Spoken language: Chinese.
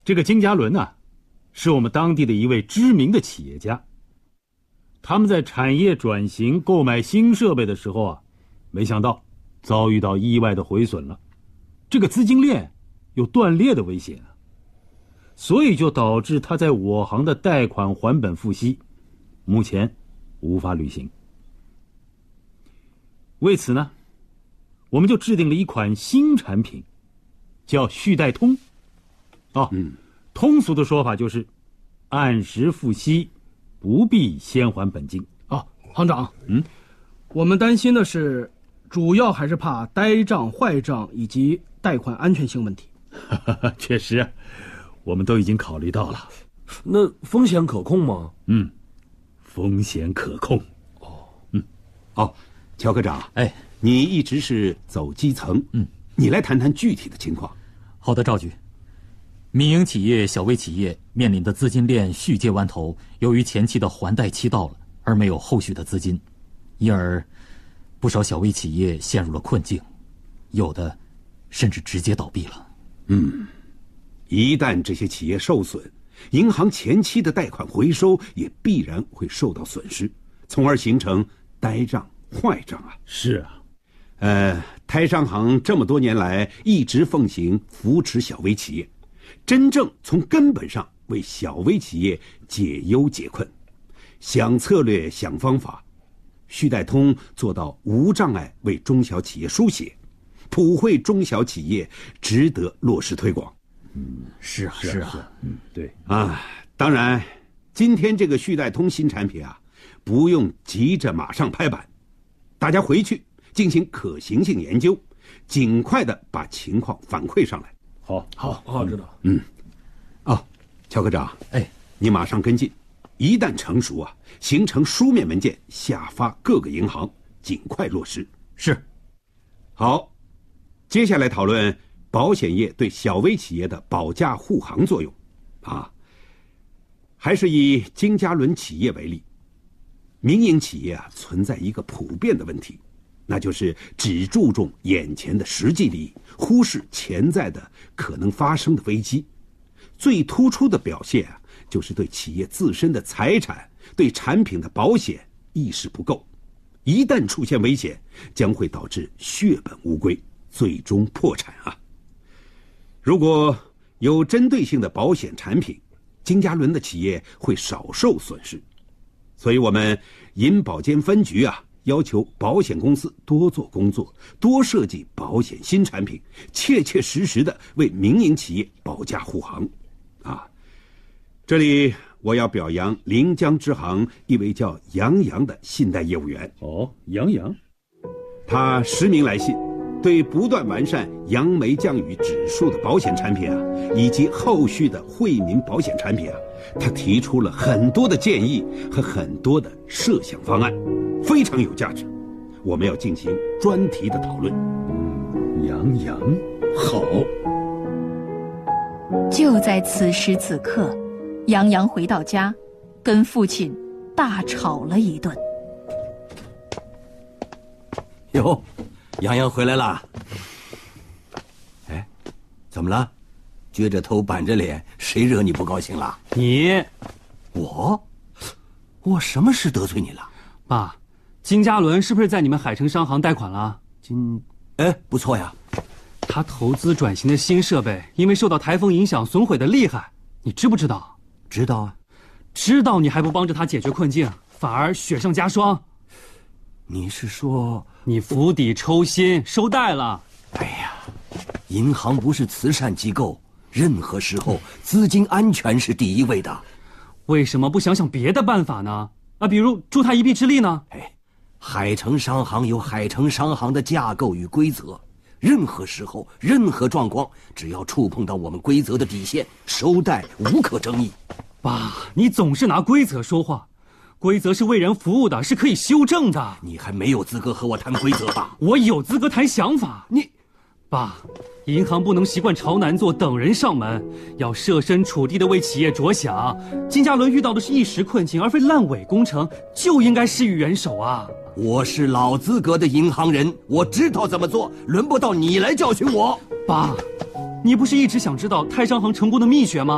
这个金家伦呢，是我们当地的一位知名的企业家。他们在产业转型、购买新设备的时候啊，没想到遭遇到意外的毁损了，这个资金链有断裂的危险啊，所以就导致他在我行的贷款还本付息，目前无法履行。为此呢，我们就制定了一款新产品，叫续贷通。通俗的说法就是按时付息，不必先还本金。 行长，我们担心的是，主要还是怕呆账、坏账以及贷款安全性问题。 确实啊，我们都已经考虑到了。 那风险可控吗？ 风险可控。 乔科长， 哎， 你一直是走基层，你来谈谈具体的情况。 好的，赵局。民营企业、小微企业面临的资金链续接弯头，由于前期的还贷期到了，而没有后续的资金，因而不少小微企业陷入了困境，有的甚至直接倒闭了。 一旦这些企业受损，银行前期的贷款回收也必然会受到损失，从而形成呆账、坏账啊。 是啊， 台商行这么多年来一直奉行扶持小微企业，真正从根本上为小微企业解忧解困，想策略想方法，续贷通做到无障碍为中小企业书写，普惠中小企业，值得落实推广。 是啊， 对啊，当然，今天这个续贷通新产品啊，不用急着马上拍板，大家回去进行可行性研究，尽快的把情况反馈上来。 好，知道。 乔科长， 哎， 你马上跟进，一旦成熟啊，形成书面文件下发各个银行，尽快落实。 是。 好，接下来讨论保险业对小微企业的保驾护航作用。还是以金家伦企业为例，民营企业存在一个普遍的问题，那就是只注重眼前的实际利益，忽视潜在的可能发生的危机。最突出的表现就是对企业自身的财产、对产品的保险意识不够，一旦出现危险，将会导致血本无归，最终破产啊！如果有针对性的保险产品，金家伦的企业会少受损失。所以我们银保监分局要求保险公司多做工作，多设计保险新产品，切切实实的为民营企业保驾护航。这里我要表扬临江支行一位叫杨洋的信贷业务员。 杨洋， 他实名来信，对不断完善杨梅降雨指数的保险产品以及后续的惠民保险产品他提出了很多的建议和很多的设想方案，非常有价值。我们要进行专题的讨论。 杨洋，好。 就在此时此刻，杨洋回到家，跟父亲大吵了一顿。 哟，杨洋回来了。哎，怎么了？撅着头板着脸，谁惹你不高兴了？ 你， 我什么事得罪你了？ 爸，金家伦是不是在你们海城商行贷款了？ 不错呀。 他投资转型的新设备，因为受到台风影响，损毁的厉害，你知不知道？ 知道啊。 知道你还不帮着他解决困境，反而雪上加霜。 你是说你釜底抽薪收贷了？ 哎呀，银行不是慈善机构，任何时候资金安全是第一位的。 为什么不想想别的办法呢？比如助他一臂之力呢？ 海城商行有海城商行的架构与规则，任何时候任何状况，只要触碰到我们规则的底线，收贷无可争议。 爸，你总是拿规则说话，规则是为人服务的，是可以修正的。 你还没有资格和我谈规则吧？ 我有资格谈想法。爸，银行不能习惯朝南坐，等人上门，要设身处地的为企业着想。金家伦遇到的是一时困境，而非烂尾工程，就应该施予援手啊！ 我是老资格的银行人，我知道怎么做，轮不到你来教训我。 爸，你不是一直想知道泰商行成功的秘诀吗？